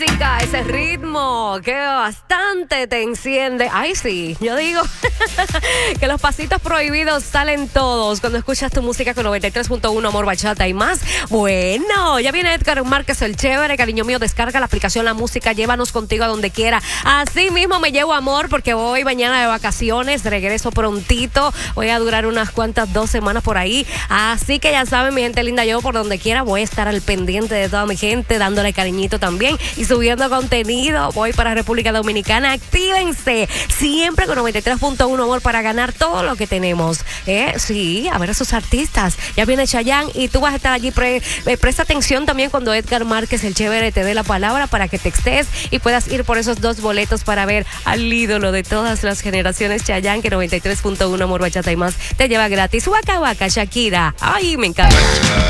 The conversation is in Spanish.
Música, ese ritmo que bastante te enciende. Ay, sí, yo digo que los pasitos prohibidos salen todos cuando escuchas tu música con 93.1 Amor, Bachata y más. Bueno, ya viene Edgar Márquez, el chévere, cariño mío, descarga la aplicación La Música, llévanos contigo a donde quiera. Así mismo me llevo amor porque voy mañana de vacaciones, regreso prontito, voy a durar unas cuantas 2 semanas por ahí. Así que ya saben, mi gente linda, yo por donde quiera voy a estar al pendiente de toda mi gente, dándole cariñito también y subiendo contenido. Voy para República Dominicana. Actívense siempre con 93.1 Amor para ganar todo lo que tenemos. Sí, a ver a esos artistas. Ya viene Chayanne y tú vas a estar allí. Presta atención también cuando Edgar Márquez, el chévere, te dé la palabra para que textes y puedas ir por esos 2 boletos para ver al ídolo de todas las generaciones, Chayanne, que 93.1 Amor, Bachata y más te lleva gratis. Waka Waka, Shakira. Ay, me encanta.